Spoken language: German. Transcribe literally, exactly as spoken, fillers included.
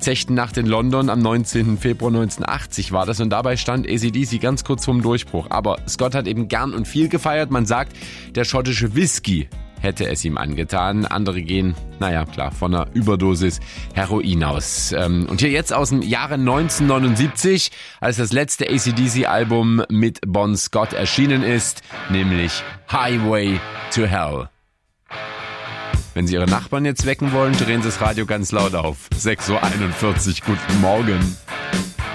zechten Nacht in London am neunzehnten Februar neunzehnhundertachtzig war das und dabei stand A C D C ganz kurz vorm Durchbruch. Aber Scott hat eben gern und viel gefeiert. Man sagt, der schottische Whisky hätte es ihm angetan. Andere gehen, naja klar, von einer Überdosis Heroin aus. Und hier jetzt aus dem Jahre neunzehnhundertneunundsiebzig, als das letzte A C D C-Album mit Bon Scott erschienen ist, nämlich Highway to Hell. Wenn Sie Ihre Nachbarn jetzt wecken wollen, drehen Sie das Radio ganz laut auf. sechs Uhr einundvierzig, guten Morgen.